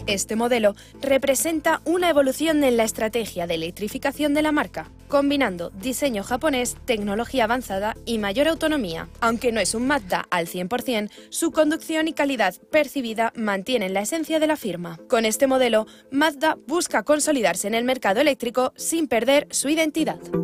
Este modelo representa una evolución en la estrategia de electrificación de la marca, combinando diseño japonés, tecnología avanzada y mayor autonomía. Aunque no es un Mazda al 100%, su conducción y calidad percibida mantienen la esencia de la firma. Con este modelo, Mazda busca consolidarse en el mercado eléctrico sin perder su identidad.